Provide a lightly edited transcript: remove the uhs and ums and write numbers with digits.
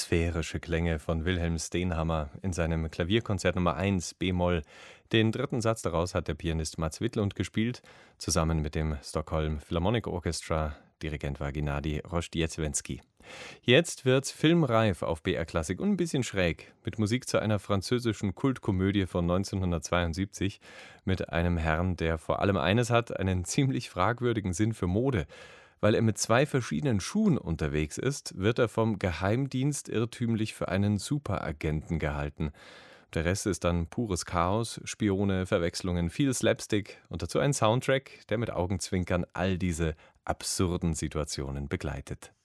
sphärische Klänge von Wilhelm Stenhammar in seinem Klavierkonzert Nummer 1 B-Moll. Den dritten Satz daraus hat der Pianist Mats Wittlund gespielt, zusammen mit dem Stockholm Philharmonic Orchestra. Dirigent war Gennady Rozhdestvensky. Jetzt wird's filmreif auf BR Klassik und ein bisschen schräg, mit Musik zu einer französischen Kultkomödie von 1972 mit einem Herrn, der vor allem eines hat, einen ziemlich fragwürdigen Sinn für Mode. Weil er mit zwei verschiedenen Schuhen unterwegs ist, wird er vom Geheimdienst irrtümlich für einen Superagenten gehalten. Der Rest ist dann pures Chaos, Spione, Verwechslungen, viel Slapstick und dazu ein Soundtrack, der mit Augenzwinkern all diese absurden Situationen begleitet.